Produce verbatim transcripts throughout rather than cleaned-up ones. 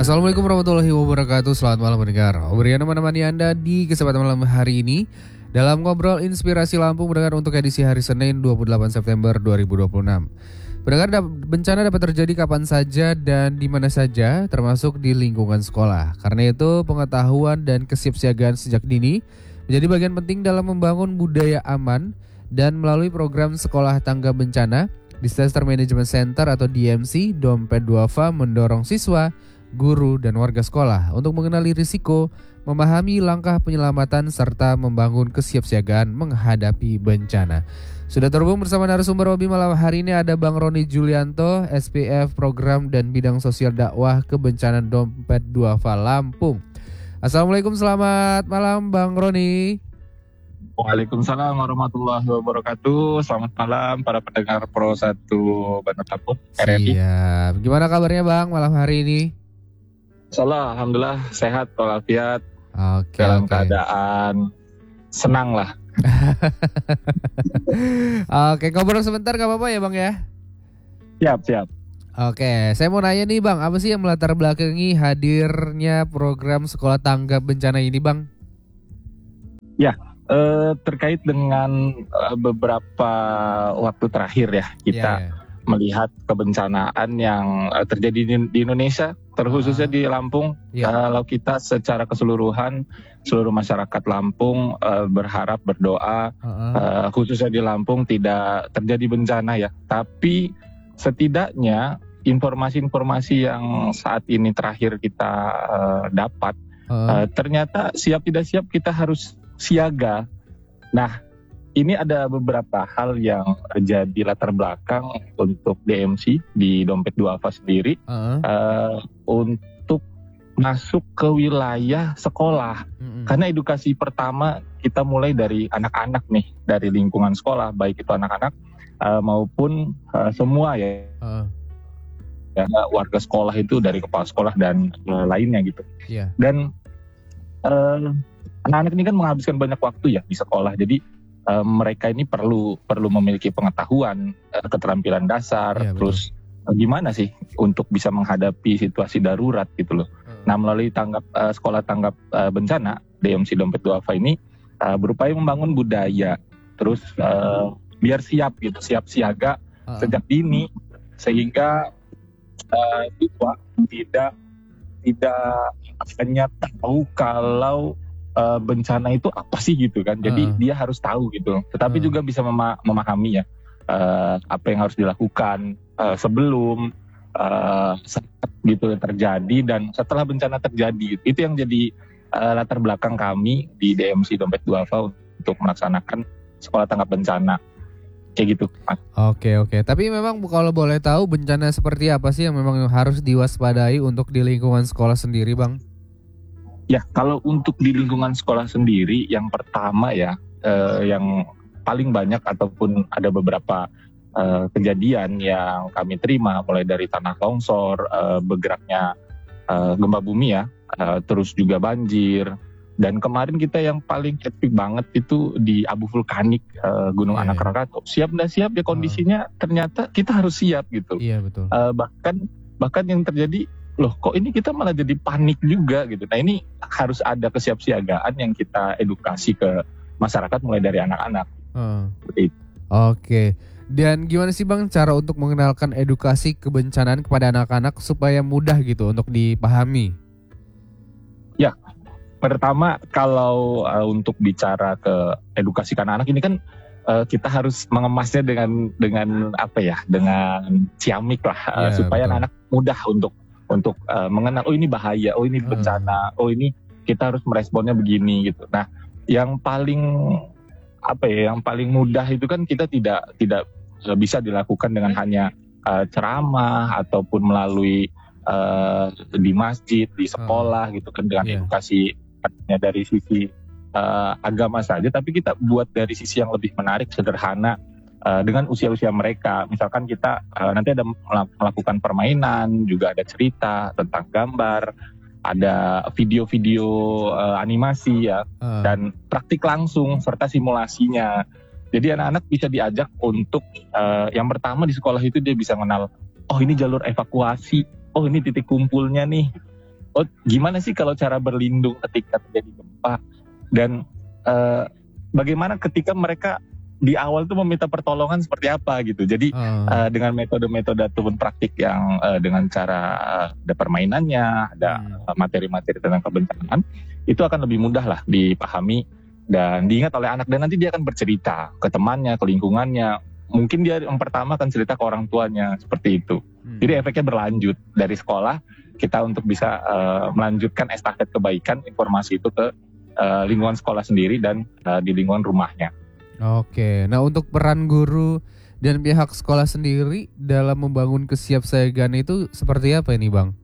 Assalamualaikum warahmatullahi wabarakatuh. Selamat malam pendengar. Obriana menemani Anda di kesempatan malam hari ini dalam ngobrol inspirasi Lampung mendengar untuk edisi hari Senin dua puluh delapan September dua ribu dua puluh enam. Pendengar, bencana dapat terjadi kapan saja dan di mana saja, termasuk di lingkungan sekolah. Karena itu, pengetahuan dan kesiapsiagaan sejak dini menjadi bagian penting dalam membangun budaya aman. Dan melalui program Sekolah Tangga Bencana, Disaster Management Center atau D M C, Dompet Duafa mendorong siswa, guru, dan warga sekolah untuk mengenali risiko, memahami langkah penyelamatan, serta membangun kesiapsiagaan menghadapi bencana. Sudah terhubung bersama narasumber Robi malam hari ini ada Bang Roni Julianto, S P F Program dan Bidang Sosial Dakwah Kebencanaan Dompet Duafa Lampung. Assalamualaikum, selamat malam Bang Roni. Waalaikumsalam warahmatullahi wabarakatuh. Selamat malam para pendengar Pro satu Bandar Lampung R R I. Siap. Gimana kabarnya Bang malam hari ini? Insyaallah, alhamdulillah sehat walafiat. Oke, dalam oke. keadaan senang lah. Oke, ngobrol sebentar gak apa-apa ya Bang ya? Siap, siap. Oke, saya mau nanya nih Bang, apa sih yang melatar belakangi hadirnya program Sekolah Tangga Bencana ini Bang? Ya, eh, terkait dengan eh, beberapa waktu terakhir ya kita Yeah. melihat kebencanaan yang uh, terjadi di, di Indonesia, terkhususnya Uh-huh. di Lampung. Yeah. Kalau kita secara keseluruhan, seluruh masyarakat Lampung uh, berharap, berdoa, Uh-huh. uh, khususnya di Lampung tidak terjadi bencana ya. Tapi setidaknya informasi-informasi yang saat ini terakhir kita uh, dapat, Uh-huh. uh, ternyata siap tidak siap kita harus siaga. Nah, ini ada beberapa hal yang jadi latar belakang untuk D M C di Dompet Duafa sendiri Uh-huh. uh, untuk masuk ke wilayah sekolah. Mm-mm. Karena edukasi pertama kita mulai dari anak-anak nih, dari lingkungan sekolah, baik itu anak-anak uh, maupun uh, semua ya, Uh-huh. ya, warga sekolah itu dari kepala sekolah dan uh, lainnya gitu. Yeah. Dan uh, anak-anak ini kan menghabiskan banyak waktu ya di sekolah, jadi Uh, mereka ini perlu perlu memiliki pengetahuan, uh, keterampilan dasar, Iya, terus uh, gimana sih untuk bisa menghadapi situasi darurat gitu loh. Uh-huh. Nah, melalui tanggap uh, sekolah tanggap uh, bencana D M C Dompet Duafa ini uh, berupaya membangun budaya, terus uh, biar siap gitu, siap siaga Uh-huh. sejak dini sehingga uh, siswa tidak tidak hanya tahu kalau Uh, bencana itu apa sih gitu kan, jadi Uh. dia harus tahu gitu, tetapi Uh. juga bisa mema- memahami ya uh, apa yang harus dilakukan uh, sebelum uh, saat gitu terjadi dan setelah bencana terjadi. Itu yang jadi uh, latar belakang kami di D M C Dompet Duafa untuk melaksanakan sekolah tanggap bencana kayak gitu. Oke, oke. Tapi memang kalau boleh tahu bencana seperti apa sih yang memang harus diwaspadai untuk di lingkungan sekolah sendiri Bang? Ya, kalau untuk di lingkungan sekolah sendiri, yang pertama ya, eh, yang paling banyak ataupun ada beberapa eh, kejadian yang kami terima, mulai dari tanah longsor, eh, bergeraknya eh, gempa bumi ya, eh, terus juga banjir, dan kemarin kita yang paling epic banget itu di abu vulkanik eh, Gunung Yeah. Anak Rakatau. Siap nggak siap ya kondisinya, ternyata kita harus siap gitu. Iya, betul. Eh, bahkan bahkan yang terjadi, loh kok ini kita malah jadi panik juga gitu. Nah, ini harus ada kesiapsiagaan yang kita edukasi ke masyarakat mulai dari anak-anak. Uh. Seperti itu. Oke. Dan gimana sih Bang cara untuk mengenalkan edukasi kebencanaan kepada anak-anak supaya mudah gitu untuk dipahami? Ya, pertama kalau uh, untuk bicara ke edukasi ke anak-anak ini kan uh, kita harus mengemasnya dengan dengan apa ya? Dengan ciamik lah uh, Iya, supaya betul. anak-anak mudah untuk untuk uh, mengenal, oh ini bahaya, oh ini Hmm. bencana, oh ini kita harus meresponnya begini gitu. Nah, yang paling apa ya, yang paling mudah itu kan kita tidak tidak uh, bisa dilakukan dengan hanya uh, ceramah ataupun melalui uh, di masjid, di sekolah gitu kan, dengan Iya. edukasi artinya dari sisi uh, agama saja, tapi kita buat dari sisi yang lebih menarik, sederhana. Uh, dengan usia-usia mereka, misalkan kita uh, nanti ada melakukan permainan, juga ada cerita tentang gambar, ada video-video uh, animasi ya, Uh. dan praktik langsung serta simulasinya. Jadi anak-anak bisa diajak untuk uh, yang pertama di sekolah itu dia bisa kenal, oh ini jalur evakuasi, oh ini titik kumpulnya nih, oh gimana sih kalau cara berlindung ketika terjadi gempa, dan uh, bagaimana ketika mereka di awal tuh meminta pertolongan seperti apa gitu. Jadi uh. Uh, dengan metode-metode ataupun praktik yang uh, dengan cara uh, ada permainannya, ada uh, materi-materi tentang kebencanaan, itu akan lebih mudah lah dipahami dan diingat oleh anak, dan nanti dia akan bercerita ke temannya, ke lingkungannya. Mungkin dia yang pertama akan cerita ke orang tuanya seperti itu. Hmm. Jadi efeknya berlanjut dari sekolah kita untuk bisa uh, melanjutkan estafet kebaikan informasi itu ke uh, lingkungan sekolah sendiri dan uh, di lingkungan rumahnya. Oke, nah untuk peran guru dan pihak sekolah sendiri dalam membangun kesiapsiagaan itu seperti apa ini, Bang?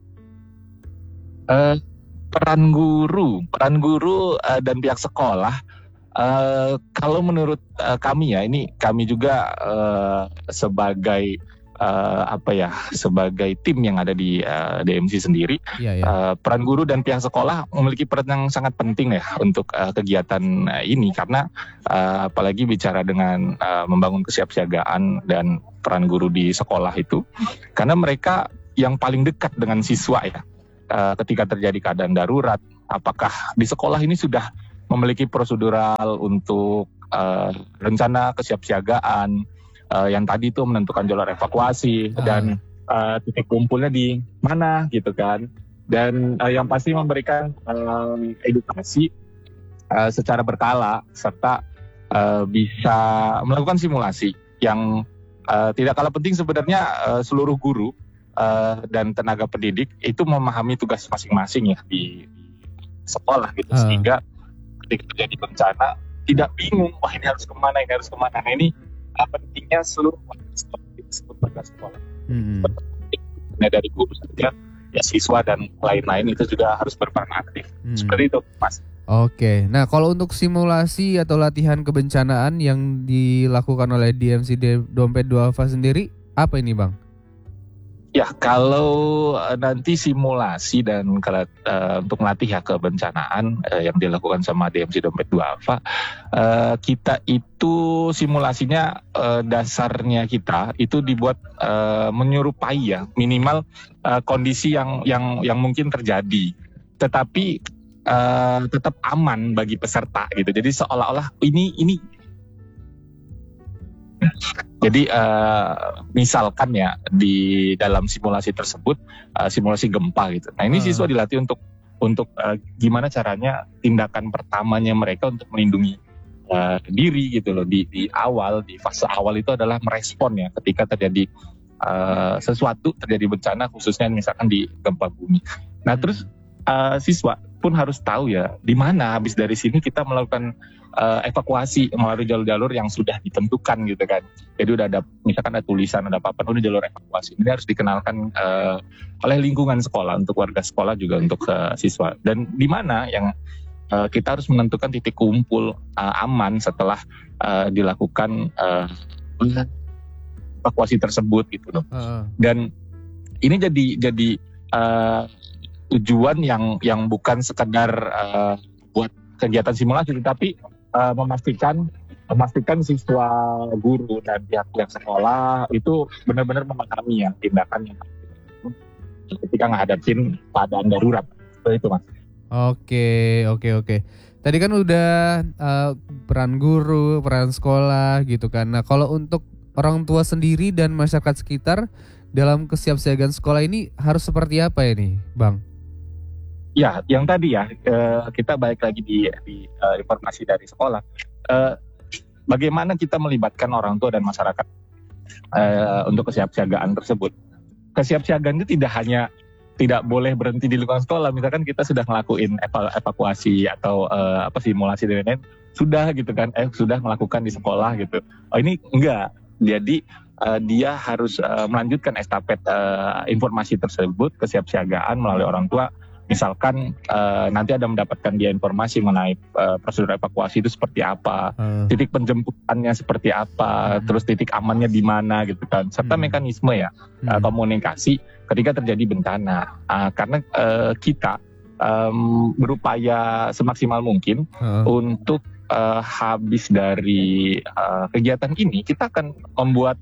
Uh, peran guru, peran guru uh, dan pihak sekolah, uh, kalau menurut uh, kami ya, ini kami juga uh, sebagai uh, apa ya, sebagai tim yang ada di uh, D M C sendiri, ya, ya. Uh, peran guru dan pihak sekolah memiliki peran yang sangat penting ya untuk uh, kegiatan uh, ini, karena uh, apalagi bicara dengan uh, membangun kesiapsiagaan dan peran guru di sekolah itu, karena mereka yang paling dekat dengan siswa ya. Uh, ketika terjadi keadaan darurat, apakah di sekolah ini sudah memiliki prosedural untuk uh, rencana kesiapsiagaan uh, yang tadi itu menentukan jalur evakuasi uh. dan uh, titik kumpulnya di mana gitu kan, dan uh, yang pasti memberikan uh, edukasi uh, secara berkala serta uh, bisa melakukan simulasi yang uh, tidak kalah penting sebenarnya. Uh, seluruh guru Uh, dan tenaga pendidik itu memahami tugas masing-masing ya di, di sekolah gitu, uh. sehingga ketika terjadi bencana tidak bingung, wah ini harus kemana, ini harus kemana. Nah ini uh, pentingnya seluruh disebut tugas sekolah. Hmm. Pentingnya dari guru saja, ya siswa dan lain-lain itu juga harus berperan aktif. Hmm. Seperti itu, Mas. Oke, nah kalau untuk simulasi atau latihan kebencanaan yang dilakukan oleh D M C Dompet Duafa sendiri, apa ini, Bang? Ya, kalau uh, nanti simulasi dan uh, untuk melatih ya kebencanaan uh, yang dilakukan sama D M C Dompet Duafa, uh, kita itu simulasinya uh, dasarnya kita itu dibuat uh, menyerupai ya minimal uh, kondisi yang yang yang mungkin terjadi, tetapi uh, tetap aman bagi peserta gitu. Jadi seolah-olah ini ini Jadi uh, misalkan ya di dalam simulasi tersebut uh, simulasi gempa gitu. Nah ini hmm. siswa dilatih untuk untuk uh, gimana caranya tindakan pertamanya mereka untuk melindungi uh, diri gitu loh di, di awal di fase awal itu adalah merespon ya ketika terjadi uh, sesuatu terjadi bencana khususnya misalkan di gempa bumi. Nah hmm. terus uh, siswa pun harus tahu ya di mana habis dari sini kita melakukan uh, evakuasi melalui jalur-jalur yang sudah ditentukan gitu kan. Jadi udah ada misalkan ada tulisan ada papan udah jalur evakuasi. Ini harus dikenalkan uh, oleh lingkungan sekolah untuk warga sekolah juga untuk uh, siswa. Dan di mana yang uh, kita harus menentukan titik kumpul uh, aman setelah uh, dilakukan uh, evakuasi tersebut gitu loh. Uh. Dan ini jadi jadi uh, tujuan yang yang bukan sekedar uh, buat kegiatan simulasi, tapi uh, memastikan memastikan siswa, guru dan pihak-pihak sekolah itu benar-benar memahami ya tindakan yang ketika menghadapin keadaan darurat. Seperti itu, Mas. Oke, oke, oke. Tadi kan udah uh, peran guru, peran sekolah gitu kan. Nah, kalau untuk orang tua sendiri dan masyarakat sekitar dalam kesiapsiagaan sekolah ini harus seperti apa ini, Bang? Ya, yang tadi ya, uh, kita balik lagi di, di uh, informasi dari sekolah. Uh, bagaimana kita melibatkan orang tua dan masyarakat uh, untuk kesiapsiagaan tersebut. Kesiapsiagaan itu tidak hanya tidak boleh berhenti di lingkungan sekolah. Misalkan kita sudah ngelakuin ev- evakuasi atau uh, apa simulasi dan lain-lain, sudah gitu kan, eh sudah melakukan di sekolah gitu. Oh ini enggak. Jadi uh, dia harus uh, melanjutkan estafet uh, informasi tersebut, kesiapsiagaan melalui orang tua. Misalkan uh, nanti ada mendapatkan dia informasi mengenai uh, prosedur evakuasi itu seperti apa, hmm. titik penjemputannya seperti apa, hmm. terus titik amannya di mana gitu kan, serta hmm. mekanisme ya hmm. uh, komunikasi ketika terjadi bencana. Uh, karena uh, kita um, berupaya semaksimal mungkin hmm. untuk uh, habis dari uh, kegiatan ini kita akan membuat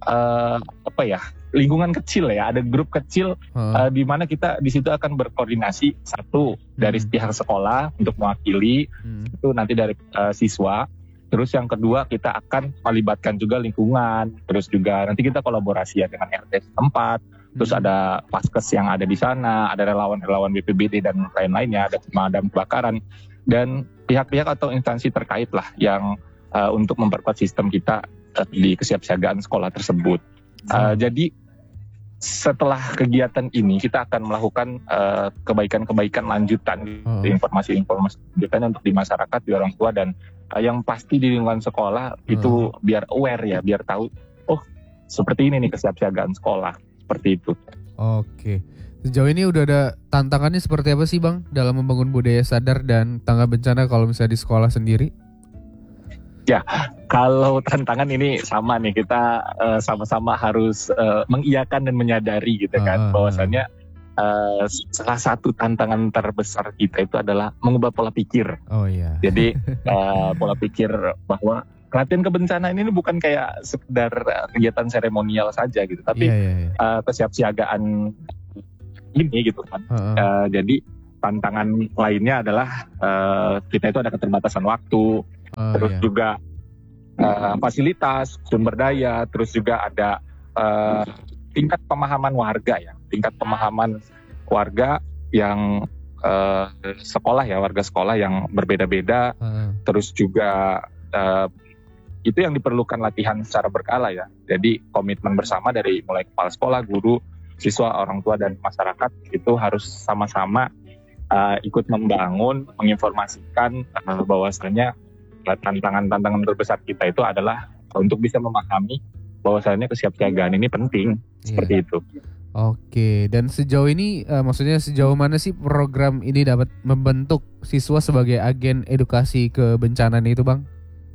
uh, apa ya lingkungan kecil ya, ada grup kecil uh, di mana kita di situ akan berkoordinasi satu dari Hmm. pihak sekolah untuk mewakili Hmm. itu nanti dari uh, siswa. Terus yang kedua kita akan melibatkan juga lingkungan, terus juga nanti kita kolaborasi ya dengan R T setempat, terus Hmm. ada Paskes yang ada di sana, ada relawan-relawan B P B D dan lain-lainnya, ada pemadam kebakaran dan pihak-pihak atau instansi terkait lah yang uh, untuk memperkuat sistem kita uh, di kesiapsiagaan sekolah tersebut. Uh, jadi setelah kegiatan ini kita akan melakukan uh, kebaikan-kebaikan lanjutan, Oh. informasi-informasi lanjutannya untuk di masyarakat, di orang tua dan uh, yang pasti di lingkungan sekolah itu biar aware ya, biar tahu oh seperti ini nih kesiapsiagaan sekolah, seperti itu. Oke. Sejauh ini udah ada tantangannya seperti apa sih Bang dalam membangun budaya sadar dan tanggap bencana kalau misalnya di sekolah sendiri? Kalau tantangan ini sama nih, kita uh, sama-sama harus uh, mengiyakan dan menyadari gitu kan, Ah, ah, bahwasannya uh, salah satu tantangan terbesar kita itu adalah mengubah pola pikir. Oh iya. Jadi uh, pola pikir bahwa latihan kebencanaan ini bukan kayak sekedar uh, kegiatan seremonial saja gitu, tapi Iya, iya, iya. uh, kesiapsiagaan ini gitu kan. Ah, ah. Uh, jadi tantangan lainnya adalah uh, kita itu ada keterbatasan waktu, Oh, terus iya. juga uh, fasilitas, sumber daya, terus juga ada uh, tingkat pemahaman warga ya, tingkat pemahaman warga yang uh, sekolah ya, warga sekolah yang berbeda-beda, Ah, ah. terus juga uh, itu yang diperlukan latihan secara berkala ya. Jadi komitmen bersama dari mulai kepala sekolah, guru, siswa, orang tua dan masyarakat itu harus sama-sama uh, ikut membangun, menginformasikan uh, bahwasannya tantangan-tantangan terbesar kita itu adalah untuk bisa memahami bahwasannya kesiapsiagaan ini penting, seperti itu. Oke, dan sejauh ini eh, maksudnya sejauh mana sih program ini dapat membentuk siswa sebagai agen edukasi kebencanaan itu, Bang?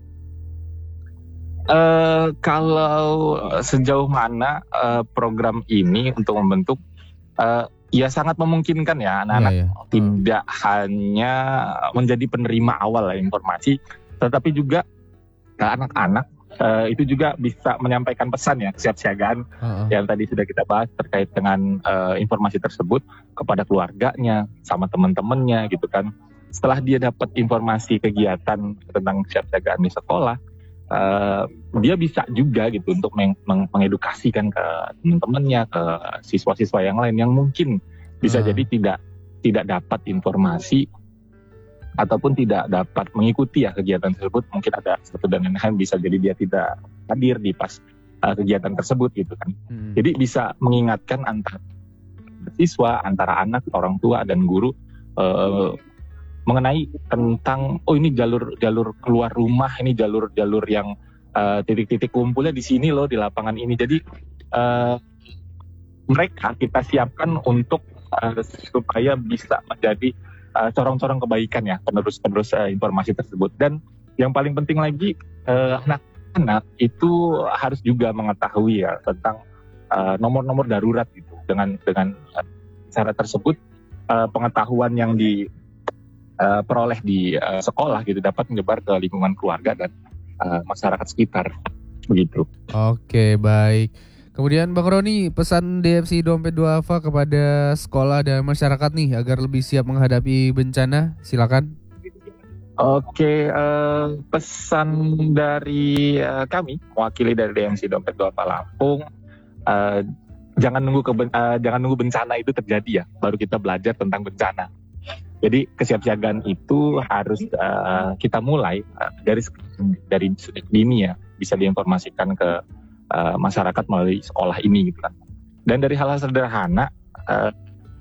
Uh, kalau sejauh mana uh, program ini untuk membentuk, uh, ya sangat memungkinkan ya anak-anak Iya, iya. tidak hanya menjadi penerima awal ya, informasi, tetapi juga uh, anak-anak uh, itu juga bisa menyampaikan pesan ya kesiapsiagaan Ah, ah. yang tadi sudah kita bahas terkait dengan uh, informasi tersebut kepada keluarganya, sama teman-temannya gitu kan. Setelah dia dapat informasi kegiatan tentang kesiapsiagaan di sekolah, uh, dia bisa juga gitu untuk meng- meng- mengedukasikan ke teman-temannya, ke siswa-siswa yang lain yang mungkin bisa Ah. jadi tidak tidak dapat informasi ataupun tidak dapat mengikuti ya kegiatan tersebut. Mungkin ada satu dan lain hal bisa jadi dia tidak hadir di pas uh, kegiatan tersebut gitu kan. Hmm. Jadi bisa mengingatkan antara siswa, antara anak, orang tua dan guru uh, mengenai tentang oh ini jalur jalur keluar rumah, ini jalur-jalur yang uh, titik-titik kumpulnya di sini loh, di lapangan ini. Jadi uh, mereka kita siapkan untuk uh, supaya bisa menjadi uh, corong-corong kebaikan ya, penerus-penerus uh, informasi tersebut. Dan yang paling penting lagi uh, anak-anak itu harus juga mengetahui ya tentang uh, nomor-nomor darurat gitu. Dengan dengan uh, cara tersebut uh, pengetahuan yang di Uh, peroleh di uh, sekolah gitu dapat menyebar ke lingkungan keluarga dan uh, masyarakat sekitar begitu. Oke, baik. Kemudian Bang Roni, pesan D F C Dompet Duafa kepada sekolah dan masyarakat nih agar lebih siap menghadapi bencana, silakan. Oke, uh, pesan dari uh, kami mewakili dari D M C Dompet Duafa Lampung, uh, jangan nunggu keben- uh, jangan nunggu bencana itu terjadi ya, baru kita belajar tentang bencana. Jadi kesiapsiagaan itu harus uh, kita mulai uh, dari dari dini ya, bisa diinformasikan ke uh, masyarakat melalui sekolah ini gitu kan. Dan dari hal-hal sederhana uh,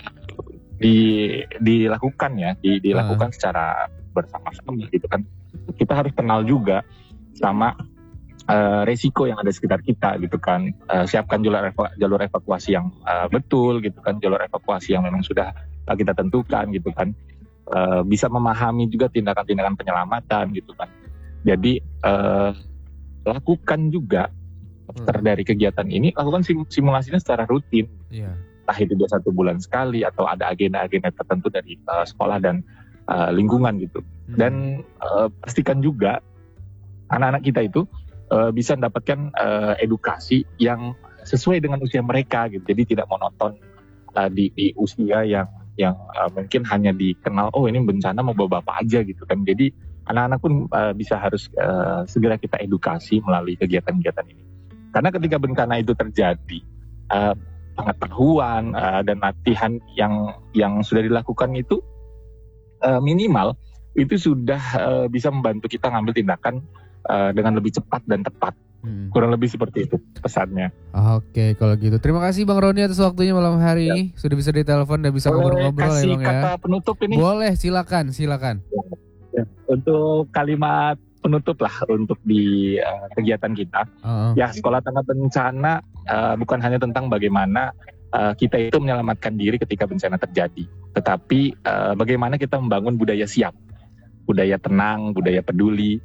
di dilakukan ya, di, dilakukan uh. secara bersama-sama gitu kan. Kita harus kenal juga sama uh, resiko yang ada di sekitar kita gitu kan. Uh, siapkan jalur evaku- jalur evakuasi yang uh, betul gitu kan, jalur evakuasi yang memang sudah kita tentukan gitu kan, uh, bisa memahami juga tindakan-tindakan penyelamatan gitu kan. Jadi uh, lakukan juga hmm. dari kegiatan ini, lakukan sim- simulasinya secara rutin, yeah. entah itu dia satu bulan sekali atau ada agenda-agenda tertentu dari uh, sekolah dan uh, lingkungan gitu. Hmm. Dan uh, pastikan juga anak-anak kita itu uh, bisa mendapatkan uh, edukasi yang sesuai dengan usia mereka gitu. Jadi tidak monoton uh, di, di usia yang yang uh, mungkin hanya dikenal oh ini bencana mau bawa bapak aja gitu kan. Jadi anak-anak pun uh, bisa harus uh, segera kita edukasi melalui kegiatan-kegiatan ini. Karena ketika bencana itu terjadi, uh, pengetahuan uh, dan latihan yang yang sudah dilakukan itu uh, minimal itu sudah uh, bisa membantu kita ngambil tindakan uh, dengan lebih cepat dan tepat. Hmm. Kurang lebih seperti itu pesannya. Oke, kalau gitu. Terima kasih Bang Roni atas waktunya malam hari ini. Ya. Sudah bisa ditelepon dan bisa ngobrol-ngobrol ya Bang ya. Kata penutup ini. Boleh, silakan, silakan. Ya. Untuk kalimat penutup lah untuk di uh, kegiatan kita. Uh-huh. Ya, sekolah tangga bencana uh, bukan hanya tentang bagaimana uh, kita itu menyelamatkan diri ketika bencana terjadi, tetapi uh, bagaimana kita membangun budaya siap, budaya tenang, budaya peduli.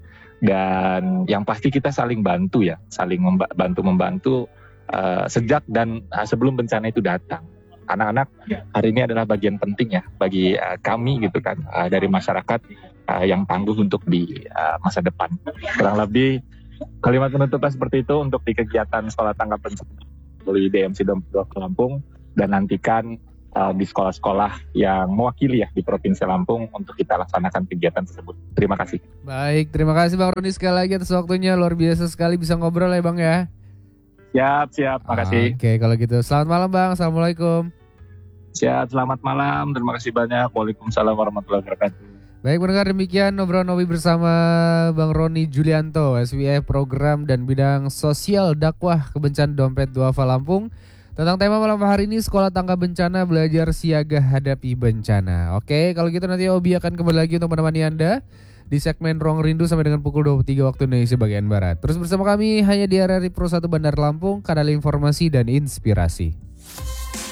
Dan yang pasti kita saling bantu ya, saling membantu-membantu uh, sejak dan uh, sebelum bencana itu datang. Anak-anak hari ini adalah bagian penting ya bagi uh, kami gitu kan, uh, dari masyarakat uh, yang tangguh untuk di uh, masa depan. Kurang lebih kalimat penutupnya seperti itu untuk di kegiatan sekolah tangga bencana dari D M C dua Lampung, dan nantikan Uh, di sekolah-sekolah yang mewakili ya di Provinsi Lampung untuk kita laksanakan kegiatan tersebut. Terima kasih. Baik, terima kasih Bang Roni sekali lagi atas waktunya. Luar biasa sekali bisa ngobrol ya Bang ya. Siap, siap. Makasih. Oke, kalau gitu. Selamat malam Bang. Assalamualaikum. Siap, selamat malam. Terima kasih banyak. Waalaikumsalam warahmatullahi wabarakatuh. Baik, mendengar demikian obrolan Nobi bersama Bang Roni Julianto, S W F Program dan Bidang Sosial Dakwah Kebencanaan Dompet Duafa Lampung. Tentang tema malam hari ini, sekolah tangga bencana belajar siaga hadapi bencana. Oke, kalau gitu nanti Obi akan kembali lagi untuk menemani Anda di segmen Ruang Rindu sampai dengan pukul dua puluh tiga waktu Indonesia bagian Barat. Terus bersama kami hanya di R R I Pro satu Bandar Lampung, kanal informasi dan inspirasi.